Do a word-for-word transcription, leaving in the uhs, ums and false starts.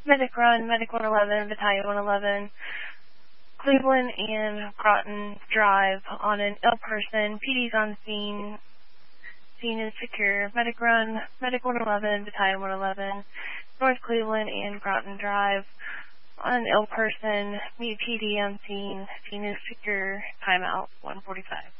Medic Run, Medic one eleven, Battalion one eleven, Cleveland and Groton Drive on an ill person. P D's on scene. Scene is secure. Medic Run, Medic one eleven, Battalion one eleven, North Cleveland and Groton Drive on an ill person. Meet P D on scene. Scene is secure. Timeout one forty-five.